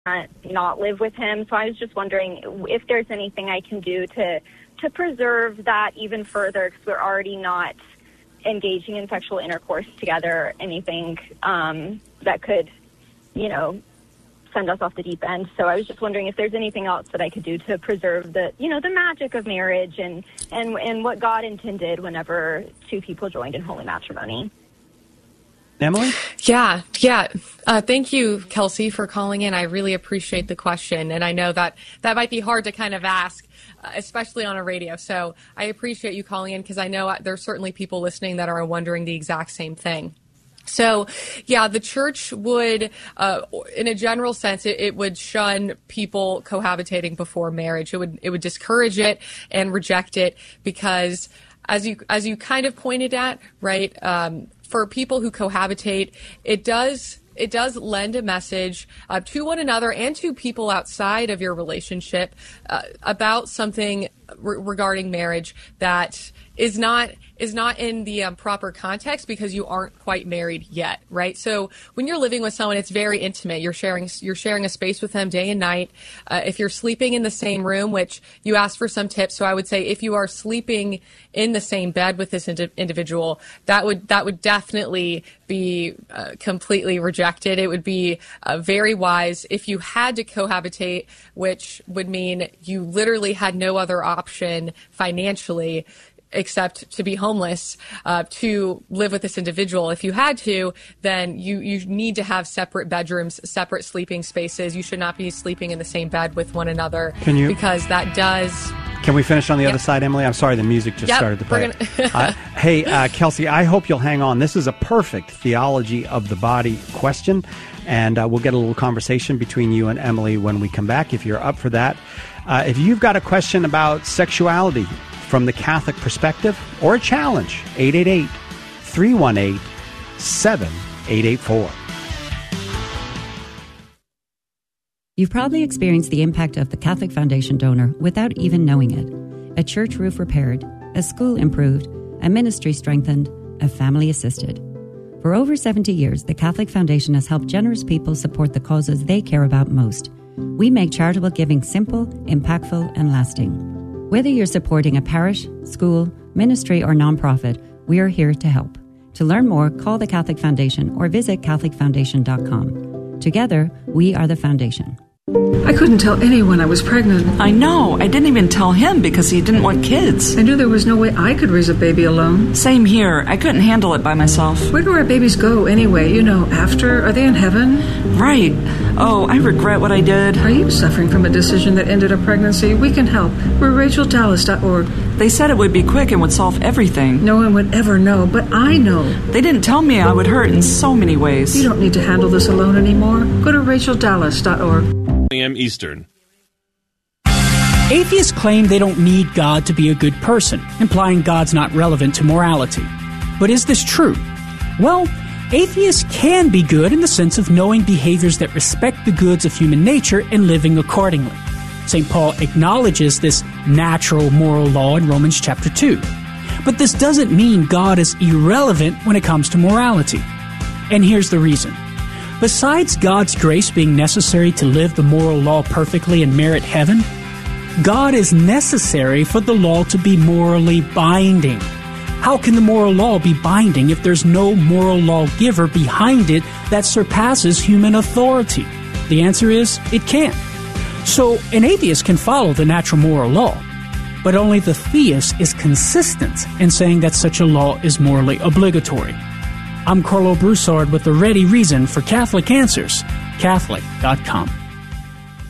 not live with him. So I was just wondering if there's anything I can do to preserve that even further, because we're already not engaging in sexual intercourse together, anything that could, send us off the deep end. So I was just wondering if there's anything else that I could do to preserve the magic of marriage and what God intended whenever two people joined in holy matrimony. Emily? Yeah. Thank you, Kelsey, for calling in. I really appreciate the question. And I know that might be hard to kind of ask, especially on a radio. So I appreciate you calling in, because I know there's certainly people listening that are wondering the exact same thing. So, yeah, the church would, in a general sense, it would shun people cohabitating before marriage. It would discourage it and reject it, because as you kind of pointed at, right, for people who cohabitate, it does lend a message to one another and to people outside of your relationship about something regarding marriage that is not in the proper context, because you aren't quite married yet, right? So when you're living with someone, it's very intimate. You're sharing a space with them day and night. If you're sleeping in the same room, which you asked for some tips, so I would say if you are sleeping in the same bed with this individual, that would definitely be completely rejected. It would be very wise if you had to cohabitate, which would mean you literally had no other option financially except to be homeless, to live with this individual. If you had to, then you need to have separate bedrooms, separate sleeping spaces. You should not be sleeping in the same bed with one another. Because that does... Can we finish on the other side, Emily? I'm sorry, the music just started to play. Hey, Kelsey, I hope you'll hang on. This is a perfect theology of the body question, and we'll get a little conversation between you and Emily when we come back, if you're up for that. If you've got a question about sexuality from the Catholic perspective, or a challenge, 888-318-7884. You've probably experienced the impact of the Catholic Foundation donor without even knowing it. A church roof repaired, a school improved, a ministry strengthened, a family assisted. For over 70 years, the Catholic Foundation has helped generous people support the causes they care about most. We make charitable giving simple, impactful, and lasting. Whether you're supporting a parish, school, ministry, or nonprofit, we are here to help. To learn more, call the Catholic Foundation or visit CatholicFoundation.com. Together, we are the Foundation. I couldn't tell anyone I was pregnant. I know. I didn't even tell him because he didn't want kids. I knew there was no way I could raise a baby alone. Same here. I couldn't handle it by myself. Where do our babies go anyway? After? Are they in heaven? Right. Oh, I regret what I did. Are you suffering from a decision that ended a pregnancy? We can help. We're RachelDallas.org. They said it would be quick and would solve everything. No one would ever know, but I know. They didn't tell me I would hurt in so many ways. You don't need to handle this alone anymore. Go to RachelDallas.org. A.M. Eastern. Atheists claim they don't need God to be a good person, implying God's not relevant to morality. But is this true? Well, atheists can be good in the sense of knowing behaviors that respect the goods of human nature and living accordingly. St. Paul acknowledges this natural moral law in Romans chapter 2. But this doesn't mean God is irrelevant when it comes to morality. And here's the reason. Besides God's grace being necessary to live the moral law perfectly and merit heaven, God is necessary for the law to be morally binding. How can the moral law be binding if there's no moral lawgiver behind it that surpasses human authority? The answer is, it can't. So an atheist can follow the natural moral law, but only the theist is consistent in saying that such a law is morally obligatory. I'm Carlo Broussard with the ready reason for Catholic Answers, Catholic.com.